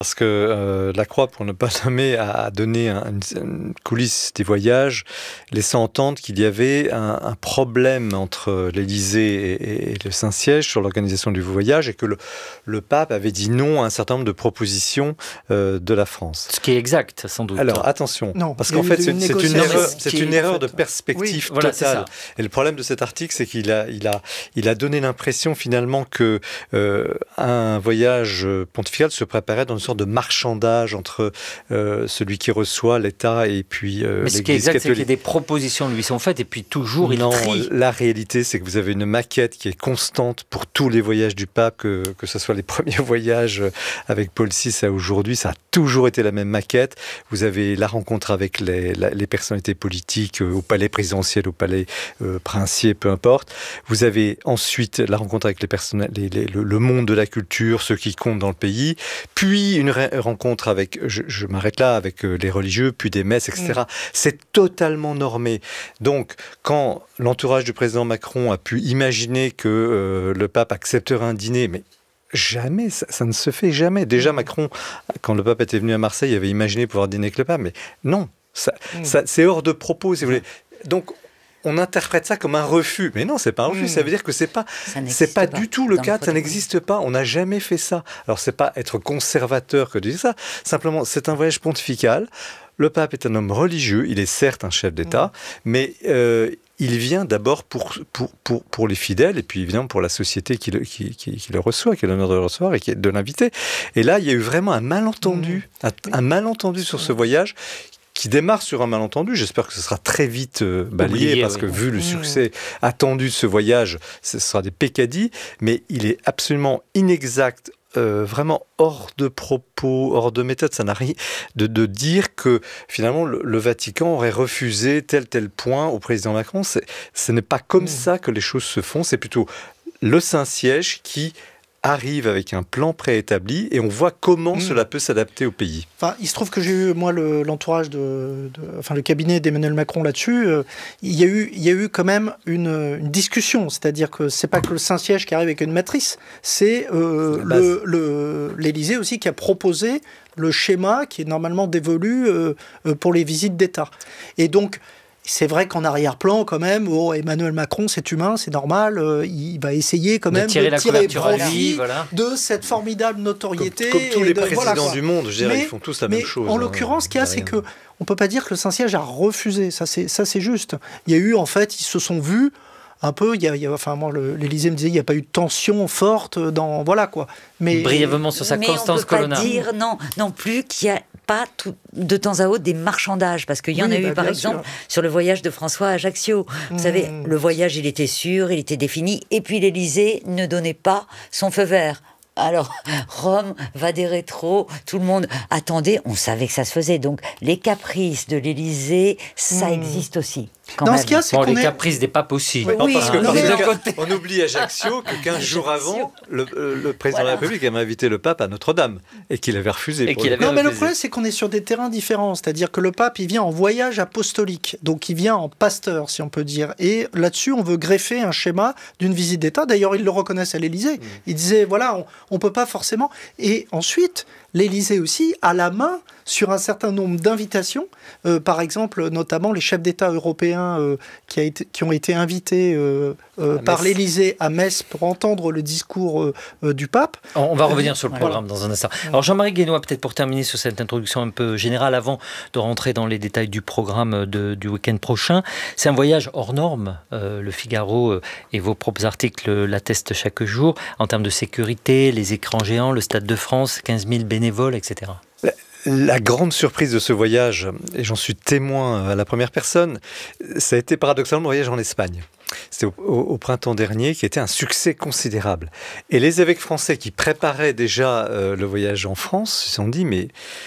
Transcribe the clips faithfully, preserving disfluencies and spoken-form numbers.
Parce que euh, la Croix, pour ne pas nommer, a donné un, une, une coulisse des voyages, laissant entendre qu'il y avait un, un problème entre l'Élysée et, et le Saint-Siège sur l'organisation du voyage et que le, le pape avait dit non à un certain nombre de propositions euh, de la France. Ce qui est exact, sans doute. Alors attention, non, parce qu'en fait c'est, c'est une erreur, c'est une erreur fait, de perspective oui, totale. Voilà, et le problème de cet article, c'est qu'il a, il a, il a donné l'impression finalement que euh, un voyage pontifical se préparait dans une sorte de marchandage entre euh, celui qui reçoit l'État et puis euh, Mais ce qui est exact, c'est que des propositions lui sont faites et puis toujours il non, trie. La réalité, c'est que vous avez une maquette qui est constante pour tous les voyages du pape, que, que ce soit les premiers voyages avec Paul six à aujourd'hui, ça a toujours été la même maquette. Vous avez la rencontre avec les, la, les personnalités politiques euh, au palais présidentiel, au palais euh, princier, peu importe. Vous avez ensuite la rencontre avec les personnes, les, les, le, le monde de la culture, ceux qui comptent dans le pays, puis une ré- rencontre avec, je, je m'arrête là, avec euh, les religieux, puis des messes, et cetera. Mmh. C'est totalement normé. Donc, quand l'entourage du président Macron a pu imaginer que euh, le pape accepterait un dîner, mais jamais, ça, ça ne se fait jamais. Déjà, Macron, quand le pape était venu à Marseille, il avait imaginé pouvoir dîner avec le pape, mais non, ça, mmh. ça, c'est hors de propos, si vous voulez. Donc, on interprète ça comme un refus. Mais non, c'est pas un refus. Mmh. Ça veut dire que c'est pas, c'est pas, pas du tout le cas. Ça n'existe pas. On n'a jamais fait ça. Alors, c'est pas être conservateur que de dire ça. Simplement, c'est un voyage pontifical. Le pape est un homme religieux. Il est certes un chef d'État, mmh. mais euh, il vient d'abord pour, pour, pour, pour les fidèles et puis évidemment pour la société qui le, qui, qui, qui le reçoit, qui a l'honneur de le recevoir et qui, de l'inviter. Et là, il y a eu vraiment un malentendu, mmh. un, un malentendu sur ce voyage qui démarre sur un malentendu. J'espère que ce sera très vite euh, balayé, Oublié, parce oui. que vu le succès mmh. attendu de ce voyage, ce sera des peccadilles, mais il est absolument inexact, euh, vraiment hors de propos, hors de méthode. Ça n'a rien de, de dire que finalement le, le Vatican aurait refusé tel tel point au président Macron. C'est, ce n'est pas comme mmh. ça que les choses se font. C'est plutôt le Saint-Siège qui arrive avec un plan préétabli et on voit comment mmh. cela peut s'adapter au pays. Enfin, il se trouve que j'ai eu, moi, le, l'entourage de, de... Enfin, le cabinet d'Emmanuel Macron là-dessus. Euh, il y a eu, il y a eu quand même une, une discussion. C'est-à-dire que c'est pas que le Saint-Siège qui arrive avec une matrice, c'est, euh, c'est le, le, l'Élysée aussi qui a proposé le schéma qui est normalement dévolu euh, pour les visites d'État. Et donc, c'est vrai qu'en arrière-plan, quand même, oh, Emmanuel Macron, c'est humain, c'est normal, euh, il va essayer quand même de tirer, de tirer profit vie, voilà. de cette formidable notoriété. Comme, comme tous les de, présidents voilà, du monde, je dirais, mais, ils font tous la mais même chose. En hein, l'occurrence, ce qu'il y a, c'est que on peut pas dire que le Saint-Siège a refusé. Ça, c'est ça, c'est juste. Il y a eu, en fait, ils se sont vus. Un peu, il y a, il y a, enfin moi, le, l'Élysée me disait, il n'y a pas eu de tension forte dans, voilà quoi. Mais brièvement sur sa mais Constance Colonna. Mais on ne peut pas dire non, non plus qu'il y a pas tout, de temps à autre des marchandages, parce qu'il y en oui, a eu bah, par exemple sûr. Sur le voyage de François à Ajaccio. Vous mmh. savez, le voyage il était sûr, il était défini, et puis l'Élysée ne donnait pas son feu vert. Alors, Rome va des rétros, tout le monde attendait, on savait que ça se faisait. Donc, les caprices de l'Élysée, ça mmh. existe aussi. Dans ce cas, c'est bon, qu'on les est... caprices des papes aussi. Oui, oui, parce que non, parce on oublie Ajaccio que quinze jours avant, le, le président voilà. de la République avait invité le pape à Notre-Dame et qu'il avait refusé. Et qu'il avait non, refusé. mais le problème, c'est qu'on est sur des terrains différents. C'est-à-dire que le pape, il vient en voyage apostolique. Donc, il vient en pasteur, si on peut dire. Et là-dessus, on veut greffer un schéma d'une visite d'État. D'ailleurs, ils le reconnaissent à l'Élysée. Mmh. Ils disaient, voilà, on ne peut pas forcément... Et ensuite, l'Élysée aussi a la main sur un certain nombre d'invitations, euh, par exemple, notamment les chefs d'État européens euh, qui, a été, qui ont été invités euh, euh, par l'Élysée à Metz pour entendre le discours euh, euh, du pape. On va revenir sur le programme voilà. dans un instant. Alors Jean-Marie Guénois, peut-être pour terminer sur cette introduction un peu générale, avant de rentrer dans les détails du programme de, du week-end prochain, c'est un voyage hors norme. Euh, le Figaro euh, et vos propres articles l'attestent chaque jour, en termes de sécurité, les écrans géants, le Stade de France, quinze mille bénévoles, et cetera. La, la grande surprise de ce voyage, et j'en suis témoin à la première personne, ça a été paradoxalement le voyage en Espagne. C'était au, au, au printemps dernier, qui était un succès considérable. Et les évêques français qui préparaient déjà euh, le voyage en France se sont dit, mais...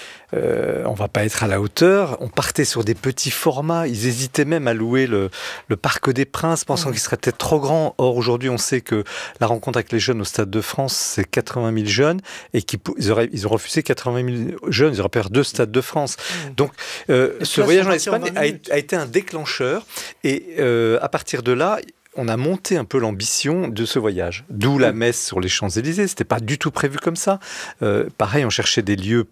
Euh, on va pas être à la hauteur. On partait sur des petits formats. Ils hésitaient même à louer le, le Parc des Princes, pensant mmh. qu'il serait peut-être trop grand. Or, aujourd'hui, on sait que la rencontre avec les jeunes au Stade de France, c'est quatre-vingt mille jeunes, et qu'ils ils auraient, ils ont refusé quatre-vingt mille jeunes. Ils auraient pu faire deux Stades de France. Mmh. Donc, euh, ce voyage en Espagne a, a été un déclencheur. Et euh, à partir de là, on a monté un peu l'ambition de ce voyage. D'où la messe sur les Champs-Élysées. C'était pas du tout prévu comme ça. Euh, pareil, on cherchait des lieux